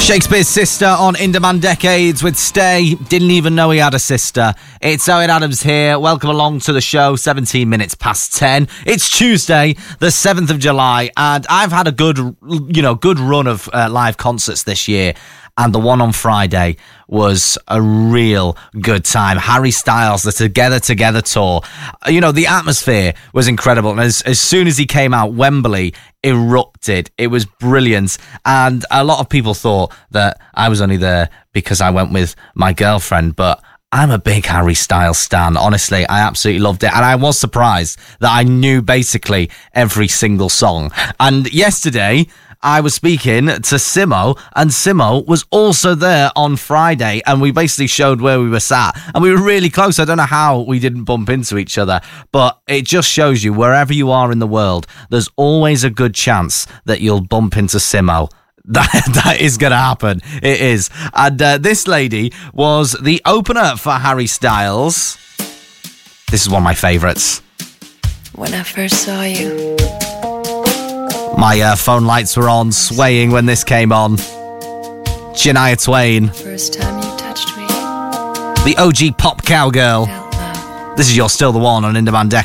Shakespeare's Sister on Inderman Decades with Stay. Didn't even know he had a sister. It's Owen Adams here. Welcome along to the show. 17 minutes past 10. It's Tuesday, the 7th of July, and I've had a good run of live concerts this year. And the one on Friday was a real good time. Harry Styles, the Together tour. You know, the atmosphere was incredible. And as soon as he came out, Wembley erupted. It was brilliant. And a lot of people thought that I was only there because I went with my girlfriend. But I'm a big Harry Styles stan. Honestly, I absolutely loved it. And I was surprised that I knew basically every single song. And yesterday, I was speaking to Simo, and Simo was also there on Friday, and we basically showed where we were sat, and we were really close. I don't know how we didn't bump into each other, but it just shows you, wherever you are in the world, there's always a good chance that you'll bump into Simo. That is going to happen. It is. And this lady was the opener for Harry Styles. This is one of my favourites. When I first saw you, my phone lights were on, swaying when this came on. Shania Twain. first time you touched me, The OG pop cowgirl. felt love. This is You're Still the One on Inderman Decades.